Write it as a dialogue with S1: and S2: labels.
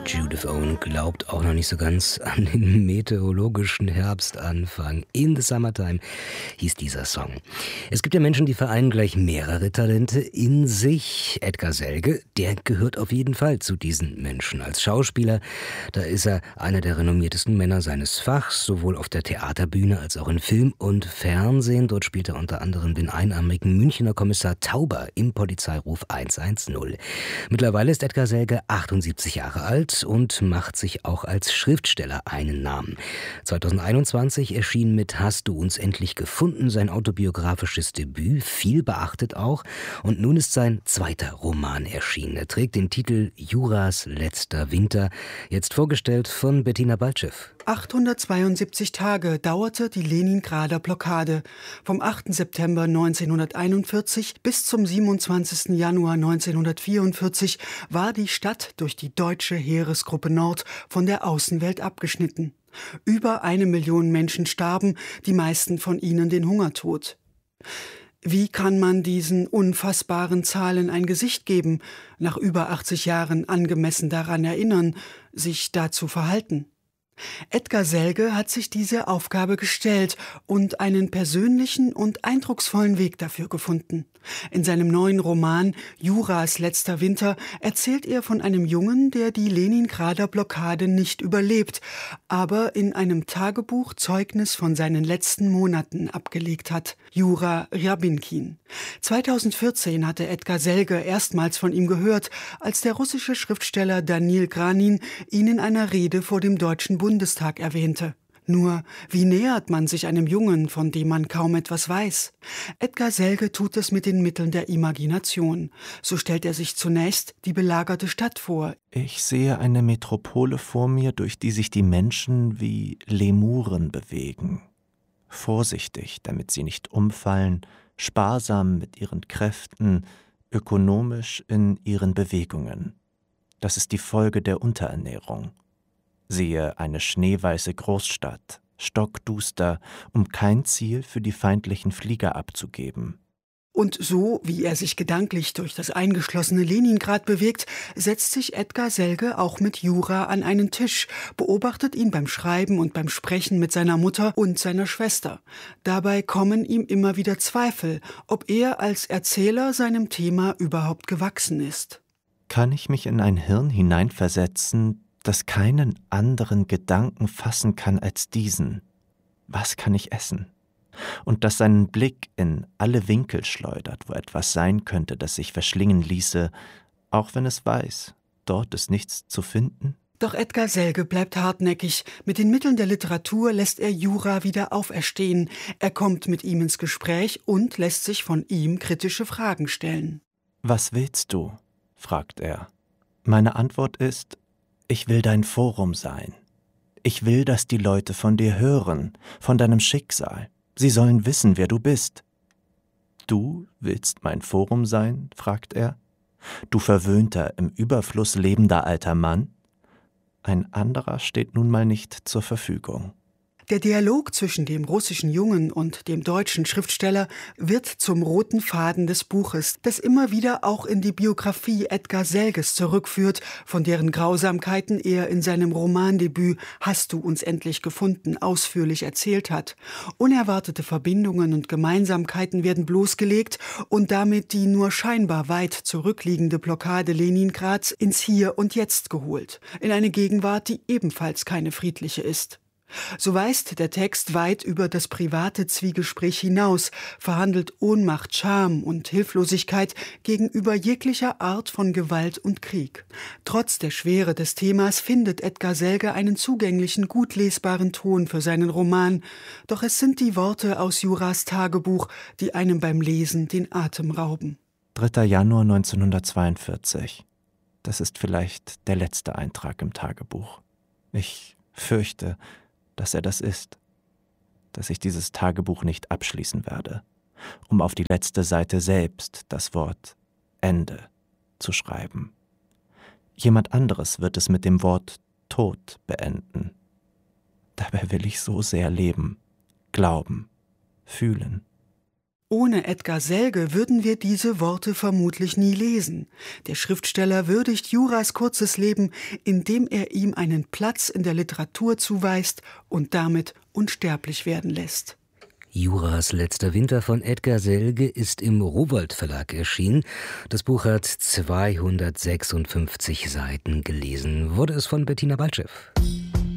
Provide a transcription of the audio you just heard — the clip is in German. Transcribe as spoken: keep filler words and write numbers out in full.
S1: Judith Owen glaubt auch noch nicht so ganz an den meteorologischen Herbstanfang. In the Summertime hieß dieser Song. Es gibt ja Menschen, die vereinen gleich mehrere Talente in sich. Edgar Selge, der gehört auf jeden Fall zu diesen Menschen. Als Schauspieler, da ist er einer der renommiertesten Männer seines Fachs, sowohl auf der Theaterbühne als auch in Film und Fernsehen. Dort spielt er unter anderem den einarmigen Münchner Kommissar Tauber im Polizeiruf hundertzehn. Mittlerweile ist Edgar Selge achtundsiebzig Jahre alt und macht sich auch als Schriftsteller einen Namen. zweitausendeinundzwanzig erschien mit Hast du uns endlich gefunden sein autobiografisches Debüt, viel beachtet auch. Und nun ist sein zweiter Roman erschienen. Er trägt den Titel Juras letzter Winter, jetzt vorgestellt von Bettina Baltschew.
S2: achthundertzweiundsiebzig Tage dauerte die Leningrader Blockade. Vom achten September neunzehnhunderteinundvierzig bis zum siebenundzwanzigsten Januar neunzehnhundertvierundvierzig war die Stadt durch die deutsche Heeresgruppe Nord von der Außenwelt abgeschnitten. Über eine Million Menschen starben, die meisten von ihnen den Hungertod. Wie kann man diesen unfassbaren Zahlen ein Gesicht geben, nach über achtzig Jahren angemessen daran erinnern, sich dazu verhalten? Edgar Selge hat sich diese Aufgabe gestellt und einen persönlichen und eindrucksvollen Weg dafür gefunden. In seinem neuen Roman Juras letzter Winter erzählt er von einem Jungen, der die Leningrader Blockade nicht überlebt, aber in einem Tagebuch Zeugnis von seinen letzten Monaten abgelegt hat. Jura Ryabinkin. zweitausendvierzehn hatte Edgar Selge erstmals von ihm gehört, als der russische Schriftsteller Danil Granin ihn in einer Rede vor dem Deutschen Bundestag erwähnte. Nur, wie nähert man sich einem Jungen, von dem man kaum etwas weiß? Edgar Selge tut es mit den Mitteln der Imagination. So stellt er sich zunächst die belagerte Stadt vor.
S3: Ich sehe eine Metropole vor mir, durch die sich die Menschen wie Lemuren bewegen. Vorsichtig, damit sie nicht umfallen, sparsam mit ihren Kräften, ökonomisch in ihren Bewegungen. Das ist die Folge der Unterernährung. Siehe eine schneeweiße Großstadt, stockduster, um kein Ziel für die feindlichen Flieger abzugeben.
S2: Und so, wie er sich gedanklich durch das eingeschlossene Leningrad bewegt, setzt sich Edgar Selge auch mit Jura an einen Tisch, beobachtet ihn beim Schreiben und beim Sprechen mit seiner Mutter und seiner Schwester. Dabei kommen ihm immer wieder Zweifel, ob er als Erzähler seinem Thema überhaupt gewachsen ist.
S3: Kann ich mich in ein Hirn hineinversetzen, das keinen anderen Gedanken fassen kann als diesen? Was kann ich essen? Und das seinen Blick in alle Winkel schleudert, wo etwas sein könnte, das sich verschlingen ließe, auch wenn es weiß, dort ist nichts zu finden?
S2: Doch Edgar Selge bleibt hartnäckig. Mit den Mitteln der Literatur lässt er Jura wieder auferstehen. Er kommt mit ihm ins Gespräch und lässt sich von ihm kritische Fragen stellen.
S3: »Was willst du?« fragt er. Meine Antwort ist: Ich will dein Forum sein. Ich will, dass die Leute von dir hören, von deinem Schicksal. Sie sollen wissen, wer du bist. »Du willst mein Forum sein?« fragt er. »Du verwöhnter, im Überfluss lebender alter Mann? Ein anderer steht nun mal nicht zur Verfügung.«
S2: Der Dialog zwischen dem russischen Jungen und dem deutschen Schriftsteller wird zum roten Faden des Buches, das immer wieder auch in die Biografie Edgar Selges zurückführt, von deren Grausamkeiten er in seinem Romandebüt »Hast du uns endlich gefunden« ausführlich erzählt hat. Unerwartete Verbindungen und Gemeinsamkeiten werden bloßgelegt und damit die nur scheinbar weit zurückliegende Blockade Leningrads ins Hier und Jetzt geholt, in eine Gegenwart, die ebenfalls keine friedliche ist. So weist der Text weit über das private Zwiegespräch hinaus, verhandelt Ohnmacht, Scham und Hilflosigkeit gegenüber jeglicher Art von Gewalt und Krieg. Trotz der Schwere des Themas findet Edgar Selge einen zugänglichen, gut lesbaren Ton für seinen Roman. Doch es sind die Worte aus Juras Tagebuch, die einem beim Lesen den Atem rauben.
S3: dritter Januar neunzehnhundertzweiundvierzig. Das ist vielleicht der letzte Eintrag im Tagebuch. Ich fürchte, dass er das ist, dass ich dieses Tagebuch nicht abschließen werde, um auf die letzte Seite selbst das Wort Ende zu schreiben. Jemand anderes wird es mit dem Wort Tod beenden. Dabei will ich so sehr leben, glauben, fühlen.
S2: Ohne Edgar Selge würden wir diese Worte vermutlich nie lesen. Der Schriftsteller würdigt Juras kurzes Leben, indem er ihm einen Platz in der Literatur zuweist und damit unsterblich werden lässt.
S1: Juras letzter Winter von Edgar Selge ist im Rowohlt Verlag erschienen. Das Buch hat zweihundertsechsundfünfzig Seiten gelesen. Wurde es von Bettina Baltschew.